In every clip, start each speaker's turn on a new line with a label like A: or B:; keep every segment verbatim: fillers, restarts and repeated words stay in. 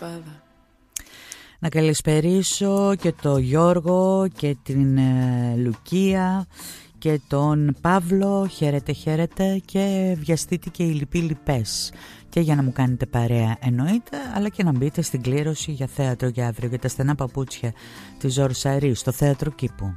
A: Father.
B: Να καλησπερίσω και τον Γιώργο και την ε, Λουκία και τον Παύλο. Χαίρετε, χαίρετε, και βιαστείτε και οι λοιποί λοιπές. Και για να μου κάνετε παρέα εννοείται, αλλά και να μπείτε στην κλήρωση για θέατρο για αύριο, για τα στενά παπούτσια της Ζόρου Σαρή στο Θέατρο Κήπου.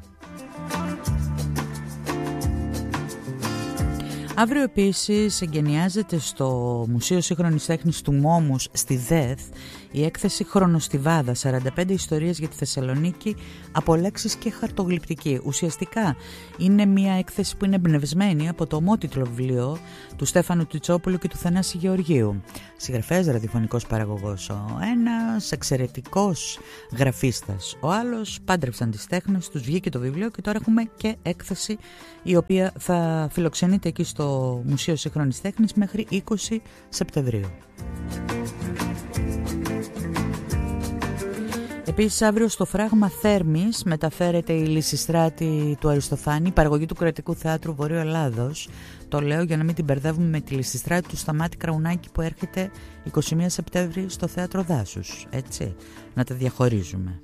B: Αύριο επίσης εγκαινιάζεται στο Μουσείο Σύγχρονης Τέχνης του Μόμους στη ΔΕΘ η έκθεση Χρονοστιβάδα, σαράντα πέντε ιστορίες για τη Θεσσαλονίκη από λέξεις και χαρτογλυπτική. Ουσιαστικά είναι μια έκθεση που είναι εμπνευσμένη από το ομότιτλο βιβλίο του Στέφανου Τιτσόπουλου και του Θανάση Γεωργίου. Συγγραφέας, ραδιοφωνικός παραγωγός ο ένας, εξαιρετικός γραφίστας ο άλλος, πάντρεψαν τις τέχνες, τους βγήκε το βιβλίο και τώρα έχουμε και έκθεση η οποία θα φιλοξενείται εκεί στο Μουσείο Σύγχρονης Τέχνης μέχρι είκοσι Σεπτεμβρίου. Επίσης αύριο στο Φράγμα Θέρμης μεταφέρεται η Λυσιστράτη του Αριστοφάνη, παραγωγή του Κρατικού Θεάτρου Βορείου Ελλάδος. Το λέω για να μην την μπερδεύουμε με τη Λυσιστράτη του Σταμάτη Κραουνάκη που έρχεται εικοστή πρώτη Σεπτέμβρη στο Θέατρο Δάσους. Έτσι, να τα διαχωρίζουμε.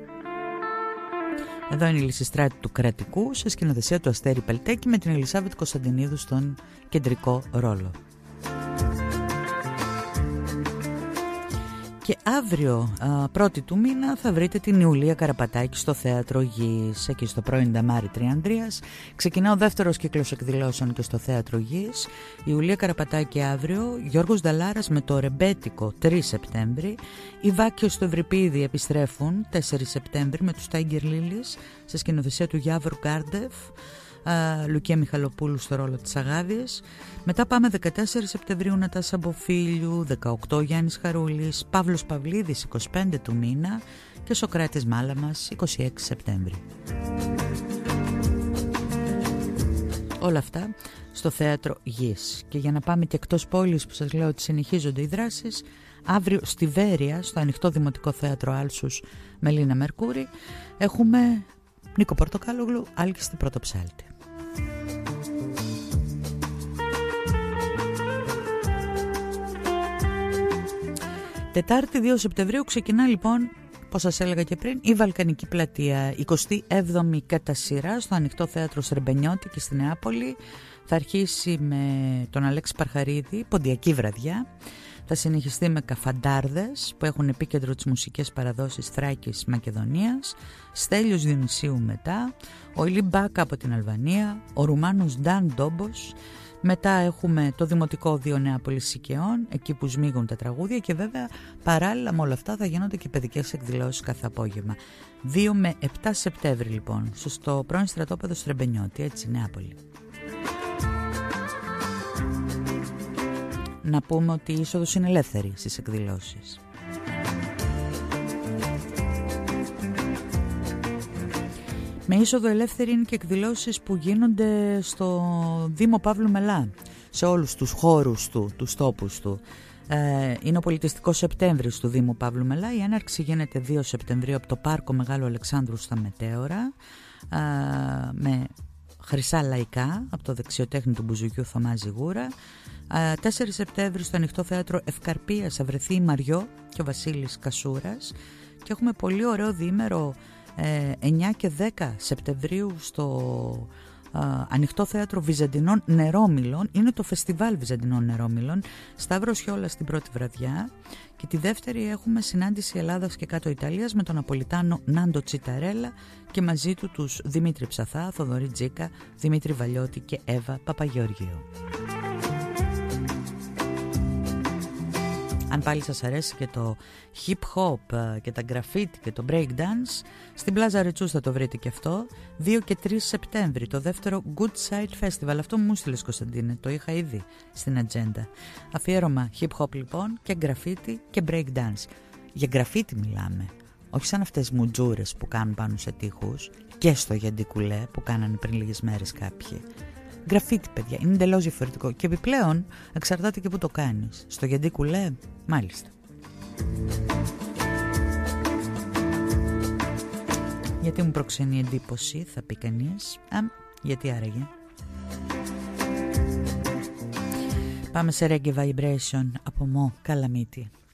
B: Εδώ είναι η Λυσιστράτη του Κρατικού σε σκηνοθεσία του Αστέρη Πελτέκη με την Ελισάβετ Κωνσταντινίδου στον κεντρικό ρόλο. Και αύριο, α, πρώτη του μήνα, θα βρείτε την Ιουλία Καραπατάκη στο Θέατρο Γης, εκεί στο πρώην Νταμάρι Τριανδρίας. Ξεκινά ο δεύτερος κύκλος εκδηλώσεων και στο Θέατρο Γης. Η Ιουλία Καραπατάκη αύριο, Γιώργος Νταλάρας με το Ρεμπέτικο τρεις Σεπτέμβρη. Οι Βάκιος στο Ευρυπίδη επιστρέφουν τέσσερις Σεπτέμβρη με τους Tiger Lilies σε σκηνοθεσία του Γιάβρου Γκάρντεφ. Uh, Λουκία Μιχαλοπούλου στο ρόλο της Αγάδης. Μετά πάμε δεκατέσσερις Σεπτεμβρίου Νατάσα Μποφίλιου, δεκαοκτώ Γιάννης Χαρούλης, Παύλος Παυλίδης εικοστή πέμπτη του μήνα και Σοκράτης Μάλαμας εικοστή έκτη Σεπτέμβρη. Όλα αυτά στο Θέατρο Γης. Και για να πάμε και εκτός πόλης που σας λέω ότι συνεχίζονται οι δράσεις, αύριο στη Βέρεια, στο Ανοιχτό Δημοτικό Θέατρο Άλσους με Λίνα Μερκούρη, έχουμε Νίκο Πορτοκάλογλου, Άλκιστη Πρωτοψάλτη. Τετάρτη δύο Σεπτεμβρίου ξεκινά λοιπόν, όπως σας έλεγα και πριν, η Βαλκανική Πλατεία, εικοστή έβδομη κατά σειρά στο Ανοιχτό Θέατρο Σρεμπενιώτη και στη Νεάπολη. Θα αρχίσει με τον Αλέξη Παρχαρίδη, ποντιακή βραδιά. Θα συνεχιστεί με καφαντάρδες που έχουν επίκεντρο τις μουσικές παραδόσεις Θράκης Μακεδονίας, Στέλιος Διονυσίου μετά, ο Ηλί Μπάκα από την Αλβανία, ο Ρουμάνος Νταν Ντόμπος. Μετά έχουμε το Δημοτικό Οδείο Νεάπολης Σικαιών, εκεί που σμίγουν τα τραγούδια, και βέβαια παράλληλα με όλα αυτά θα γίνονται και παιδικές εκδηλώσεις κάθε απόγευμα. δύο με επτά Σεπτέμβρη λοιπόν, στο πρώην στρατόπεδο Στρεμπενιώτη, έτσι, Νεάπολη. Να πούμε ότι η είσοδος είναι ελεύθερη στις εκδηλώσεις. Με είσοδο ελεύθερη είναι και εκδηλώσεις που γίνονται στο Δήμο Παύλου Μελά, σε όλους τους χώρους του, τους τόπους του. Ε, είναι ο πολιτιστικός Σεπτέμβρης του Δήμου Παύλου Μελά. Η έναρξη γίνεται δύο Σεπτεμβρίου από το Πάρκο Μεγάλου Αλεξάνδρου στα Μετέωρα, ε, με χρυσά λαϊκά από το δεξιοτέχνη του Μπουζουκιού Θωμά Ζιγούρα. τέσσερις Σεπτέμβρη στο Ανοιχτό Θέατρο Ευκαρπίας θα βρεθεί η Μαριό και ο Βασίλης Κασούρας, και έχουμε πολύ ωραίο διήμερο εννιά και δέκα Σεπτεμβρίου στο Ανοιχτό Θέατρο Βυζαντινών Νερόμυλων. Είναι το Φεστιβάλ Βυζαντινών Νερόμυλων, Σταύρος Χιόλας την πρώτη βραδιά, και τη δεύτερη έχουμε συνάντηση Ελλάδας και Κάτω Ιταλίας με τον Ναπολιτάνο Νάντο Τσιταρέλα και μαζί του τους Δημήτρη Ψαθά, Θοδωρή Τζίκα, Δημήτρη Βαλιώτη και Εύα Παπαγεωργίου. Αν πάλι σας αρέσει και το hip hop και τα graffiti και το break dance, στην Πλάζα Ρετσούς θα το βρείτε και αυτό. δύο και τρεις Σεπτέμβρη το δεύτερο Good Side Festival. Αυτό μου στείλες, Κωνσταντίνε, το είχα ήδη στην ατζέντα. Αφιέρωμα hip hop λοιπόν και graffiti και break dance. Για graffiti μιλάμε, όχι σαν αυτές μουτζούρες που κάνουν πάνω σε τοίχους, και στο Γιαντικουλέ που κάνανε πριν λίγες μέρες κάποιοι. Γραφίτι, παιδιά, είναι εντελώς διαφορετικό και επιπλέον εξαρτάται και που το κάνεις. Στο Γιαντικουλέ, μάλιστα. Γιατί μου προξενεί εντύπωση, θα πει κανείς. Α, γιατί άραγε. Πάμε σε Reggae Vibration από Mo Calamity.